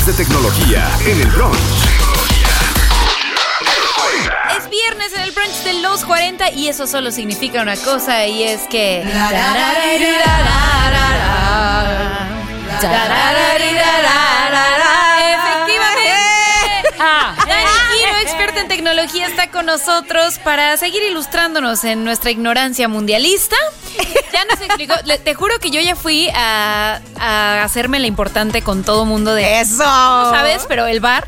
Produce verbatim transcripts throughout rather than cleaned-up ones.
de tecnología en el brunch. Es viernes en el brunch de los cuarenta y eso solo significa una cosa y es que... Dani Quiro, experta en tecnología, está con nosotros para seguir ilustrándonos en nuestra ignorancia mundialista. Ya nos explicó, le, te juro que yo ya fui a, a hacerme la importante con todo mundo de... ¡Eso! No sabes, pero el bar...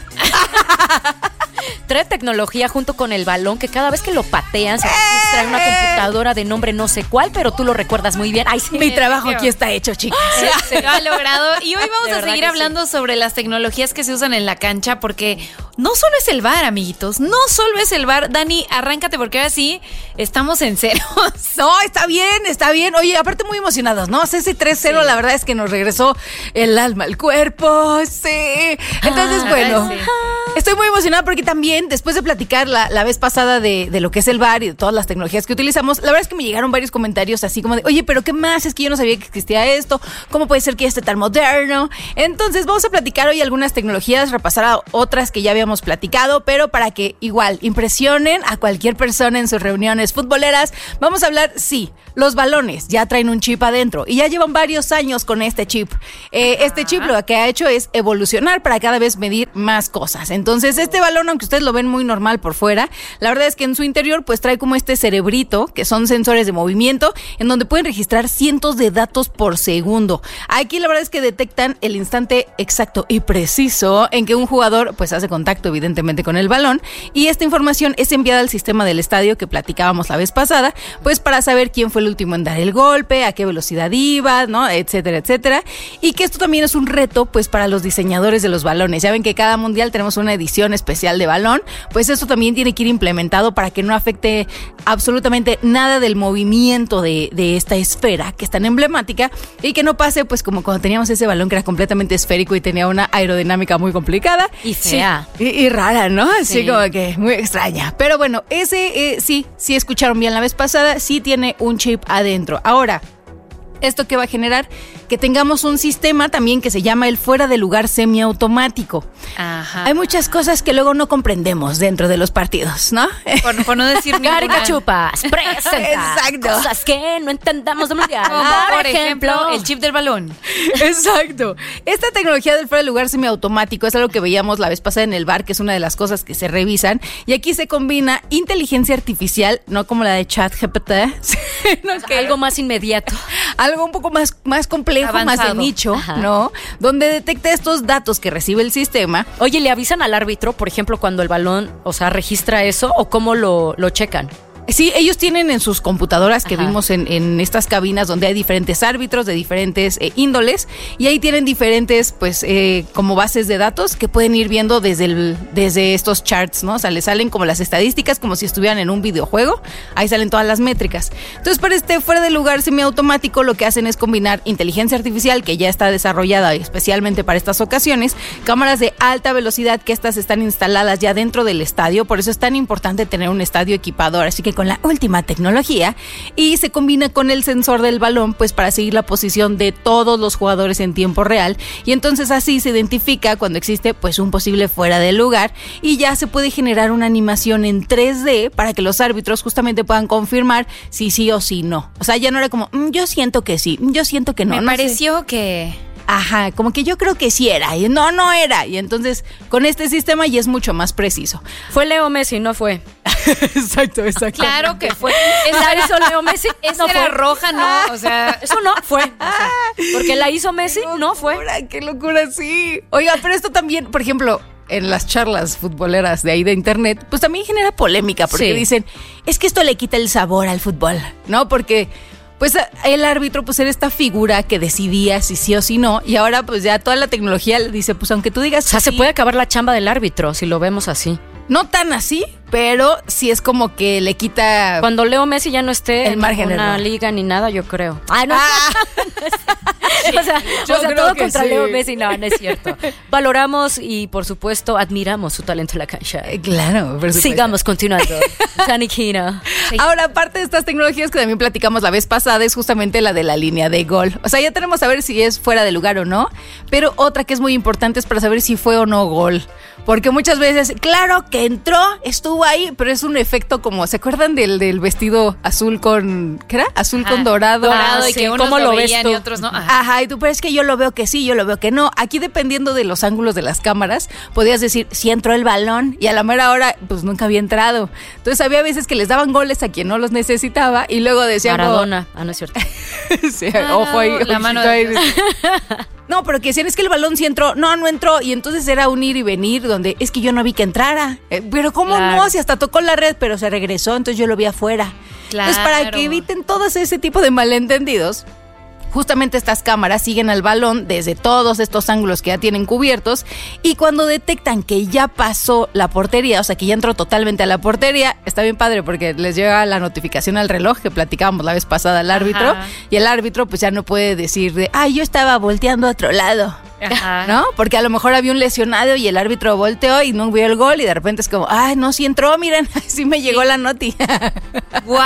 Trae tecnología junto con el balón que cada vez que lo patean se registra una computadora de nombre no sé cuál, pero tú lo recuerdas muy bien. Ay, sí. Mi trabajo aquí está hecho, chicas. Se lo ha logrado. Y hoy vamos a seguir hablando sí. sobre las tecnologías que se usan en la cancha, porque no solo es el bar, amiguitos. No solo es el bar. Dani, arráncate, porque ahora sí estamos en ceros. No, está bien, está bien. Oye, aparte muy emocionados, ¿no? Ese tres cero, sí. La verdad es que nos regresó el alma al cuerpo. Sí. Entonces, ah, bueno, sí. Estoy muy emocionada porque también, después de platicar la, la vez pasada de, de lo que es el bar y de todas las tecnologías que utilizamos, la verdad es que me llegaron varios comentarios así como de, oye, pero ¿qué más? Es que yo no sabía que existía esto. ¿Cómo puede ser que ya esté tan moderno? Entonces, vamos a platicar hoy algunas tecnologías, repasar a otras que ya habíamos platicado, pero para que igual impresionen a cualquier persona en sus reuniones futboleras, vamos a hablar, sí, los balones ya traen un chip adentro y ya llevan varios años con este chip. Eh, este chip lo que ha hecho es evolucionar para cada vez medir más cosas. Entonces, este balón, aunque ustedes lo ven muy normal por fuera, la verdad es que en su interior pues trae como este cerebrito, que son sensores de movimiento, en donde pueden registrar cientos de datos por segundo. Aquí la verdad es que detectan el instante exacto y preciso en que un jugador pues hace contacto evidentemente con el balón, y esta información es enviada al sistema del estadio que platicábamos la vez pasada, pues para saber quién fue el último en dar el golpe, a qué velocidad iba, ¿no? Etcétera, etcétera. Y que esto también es un reto pues para los diseñadores de los balones. Ya ven que cada mundial tenemos una edición especial de balón, pues esto también tiene que ir implementado para que no afecte absolutamente nada del movimiento de, de esta esfera que es tan emblemática, y que no pase pues como cuando teníamos ese balón que era completamente esférico y tenía una aerodinámica muy complicada y fea. Sí, y, y rara, ¿no? Así sí. como que muy extraña. Pero bueno, ese eh, sí, sí escucharon bien la vez pasada, sí tiene un chip adentro. Ahora, ¿esto qué va a generar? Que tengamos un sistema también que se llama el fuera de lugar semiautomático. Ajá. Hay muchas cosas que luego no comprendemos dentro de los partidos, ¿no? Por, por no decir ninguna. Caricachupas, presenta Exacto. cosas que no entendamos de mundial. Como, por ejemplo, ejemplo, el chip del balón. Exacto. Esta tecnología del fuera de lugar semiautomático es algo que veíamos la vez pasada en el bar, que es una de las cosas que se revisan. Y aquí se combina inteligencia artificial, no como la de ChatGPT, sino que algo más inmediato. Algo un poco más, más complejo, avanzado, más de nicho, ajá, ¿no? Donde detecta estos datos que recibe el sistema. Oye, ¿le avisan al árbitro, por ejemplo, cuando el balón, o sea, registra eso, o cómo lo, lo checan? Sí, ellos tienen en sus computadoras que Ajá. vimos en, en estas cabinas donde hay diferentes árbitros de diferentes eh, índoles, y ahí tienen diferentes, pues, eh, como bases de datos que pueden ir viendo desde, el, desde estos charts, ¿no? O sea, les salen como las estadísticas, como si estuvieran en un videojuego. Ahí salen todas las métricas. Entonces, para este fuera de lugar semiautomático, lo que hacen es combinar inteligencia artificial, que ya está desarrollada especialmente para estas ocasiones, cámaras de alta velocidad, que estas están instaladas ya dentro del estadio. Por eso es tan importante tener un estadio equipador. Así que con la última tecnología, y se combina con el sensor del balón pues para seguir la posición de todos los jugadores en tiempo real, y entonces así se identifica cuando existe pues un posible fuera de lugar, y ya se puede generar una animación en tres D para que los árbitros justamente puedan confirmar si sí o si no. O sea, ya no era como mmm, yo siento que sí, yo siento que no. Me no pareció sé. que... Ajá, como que yo creo que sí era, y no, no era. Y entonces, con este sistema ya es mucho más preciso. Fue Leo Messi, no fue. Exacto, exacto. Claro que fue. Esa hizo Leo Messi. Esa no era fue. Roja, no. O sea, eso no fue. O sea, porque la hizo Messi, qué locura, no fue. Qué locura, sí. Oiga, pero esto también, por ejemplo, en las charlas futboleras de ahí de internet, pues también genera polémica, porque sí. dicen, es que esto le quita el sabor al fútbol, ¿no? Porque pues el árbitro pues era esta figura que decidía si sí o si no, y ahora pues ya toda la tecnología le dice, pues aunque tú digas... O sea, sí, se puede acabar la chamba del árbitro si lo vemos así. No tan así, pero sí es como que le quita... Cuando Leo Messi ya no esté el en margen una error. liga ni nada, yo creo. Ah, no. Ah. o sea, Yo o sea creo todo que contra sí. Leo Messi, no, no es cierto. Valoramos y, por supuesto, admiramos su talento en la cancha. Eh, Claro, por supuesto. Sigamos continuando. Dani Quino. Ahora, aparte de estas tecnologías que también platicamos la vez pasada, es justamente la de la línea de gol. O sea, ya tenemos a ver si es fuera de lugar o no, pero otra que es muy importante es para saber si fue o no gol. Porque muchas veces, claro que entró, estuvo ahí, pero es un efecto como, ¿se acuerdan del, del vestido azul con, ¿qué era? Azul Ajá. con dorado. Dorado Ah, y sí. que unos ¿Cómo lo lo ves veían tú? y otros no. Ajá. Ajá, y tú, pero es que yo lo veo que sí, yo lo veo que no. Aquí, dependiendo de los ángulos de las cámaras, podías decir, sí entró el balón, y a la mera hora, pues nunca había entrado. Entonces había veces que les daban goles a quien no los necesitaba, y luego decían... Maradona. Ah, no es cierto. Sí, Ah, ojo ahí. la mano ojito de ahí. No, pero que decían, es que el balón sí entró. No, no entró. Y entonces era un ir y venir donde es que yo no vi que entrara. Eh, pero ¿cómo Claro. no? Si hasta tocó la red, pero se regresó, entonces yo lo vi afuera. Entonces, para Claro. que eviten todos ese tipo de malentendidos, justamente estas cámaras siguen al balón desde todos estos ángulos que ya tienen cubiertos, y cuando detectan que ya pasó la portería, o sea, que ya entró totalmente a la portería, está bien padre porque les llega la notificación al reloj que platicábamos la vez pasada al árbitro, Ajá. y el árbitro pues ya no puede decir de, ay, yo estaba volteando a otro lado. Ajá. ¿No? Porque a lo mejor había un lesionado y el árbitro volteó y no vio el gol y de repente es como, ay, no, sí entró, miren, sí me llegó la noti. ¡Wow!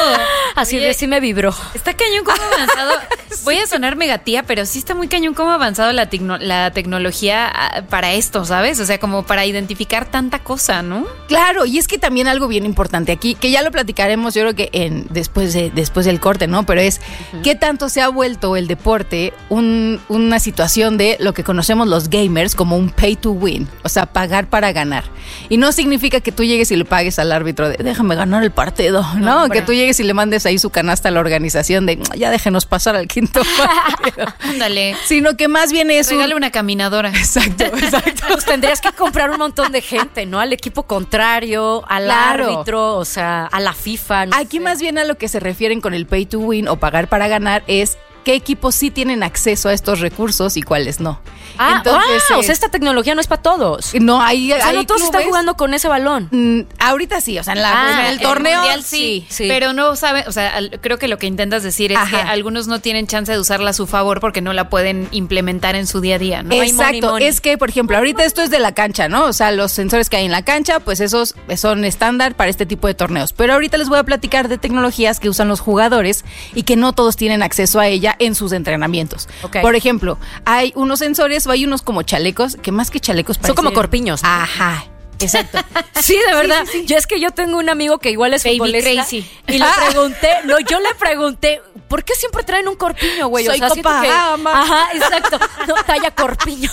Así Oye, de sí me vibró. Está cañón cómo avanzado. Voy a sonar megatía, pero sí está muy cañón cómo ha avanzado la, tecno- la tecnología ah, para esto, ¿sabes? O sea, como para identificar tanta cosa, ¿no? Claro, y es que también algo bien importante aquí, que ya lo platicaremos yo creo que en después de después del corte, ¿no? Pero es qué tanto se ha vuelto el deporte un- una situación de lo que conocemos los gamers como un pay to win, o sea, pagar para ganar. Y no significa que tú llegues y le pagues al árbitro de déjame ganar el partido, ¿no? No, hombre. Que tú llegues y le mandes ahí su canasta a la organización de ya déjenos pasar al quinto partido. Ándale. Sino que más bien es un... Regale una caminadora. Exacto, exacto. Pues tendrías que comprar un montón de gente, ¿no? Al equipo contrario, al Claro. árbitro, o sea, a la FIFA. No Aquí sé. más bien a lo que se refieren con el pay to win o pagar para ganar es qué equipos sí tienen acceso a estos recursos y cuáles no. Ah, Entonces, ah, o eh, sea, esta tecnología no es para todos. no hay, O sea, hay no todos están clubes- jugando con ese balón. Mm, ahorita sí, o sea, en, la- Ah, en el el torneo mundial sí, sí. pero no sabe, o sea, al- creo que lo que intentas decir es Ajá. que algunos no tienen chance de usarla a su favor porque no la pueden implementar en su día a día, ¿no? hay money, Exacto, money. es que, por ejemplo, ahorita esto es de la cancha, ¿no? O sea, los sensores que hay en la cancha, pues esos son estándar para este tipo de torneos. Pero ahorita les voy a platicar de tecnologías que usan los jugadores y que no todos tienen acceso a ella en sus entrenamientos. Ok. Por ejemplo, hay unos sensores o hay unos como chalecos, que más que chalecos Son como parecen- corpiños, ¿no? Ajá, exacto. Sí, de verdad. Yo es que yo tengo un amigo que igual es Baby futbolista crazy. y le pregunté, no, yo le pregunté, ¿por qué siempre traen un corpiño, güey? Soy siento copa que- gama. Ajá, exacto. No, talla corpiño.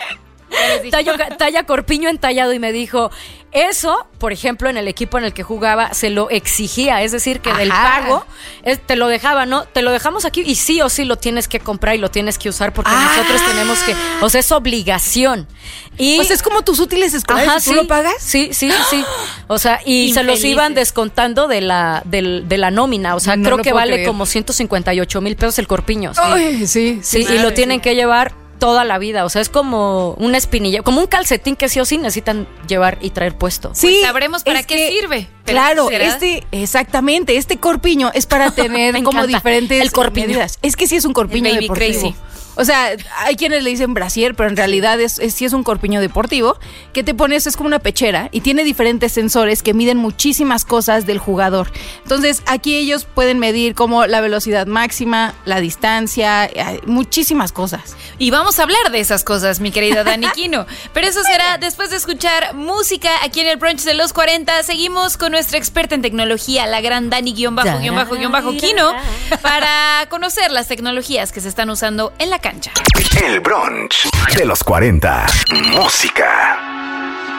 Talla, talla corpiño entallado y me dijo, eso, por ejemplo, en el equipo en el que jugaba se lo exigía, es decir, que del Ajá. pago eh, te lo dejaba, ¿no? Te lo dejamos aquí y sí o sí lo tienes que comprar y lo tienes que usar porque Ah. nosotros tenemos que, o sea, es obligación. Y O sea, es como tus útiles escolares, Ajá, ¿tú sí. lo pagas? Sí, sí, sí, sí. O sea, y se los Infelices. iban descontando de la, del- de la nómina. O sea, No creo lo que puedo vale creer. como ciento cincuenta y ocho mil pesos el corpiño. Sí, Ay, sí, sí, sí, y lo sí. tienen que llevar toda la vida. O sea, es como una espinilla, como un calcetín que sí o sí necesitan llevar y traer puesto. Sí, Pues sabremos para es qué que, sirve. Pero Claro, ¿será? este, exactamente, este corpiño es para tener Me como encanta, diferentes el corpiño. medidas. Es que sí es un corpiño El baby deportivo. crazy. O sea, hay quienes le dicen brasier, pero en realidad es, es- sí es un corpiño deportivo que te pones, es como una pechera y tiene diferentes sensores que miden muchísimas cosas del jugador. Entonces, aquí ellos pueden medir como la velocidad máxima, la distancia, eh, muchísimas cosas. Y vamos a hablar de esas cosas, mi querida Dani Quino. Pero eso será después de escuchar música aquí en el brunch de los cuarenta. Seguimos con nuestra experta en tecnología, la gran Dani-Quino, para conocer las tecnologías que se están usando en la cancha. El brunch de los cuarenta. Música.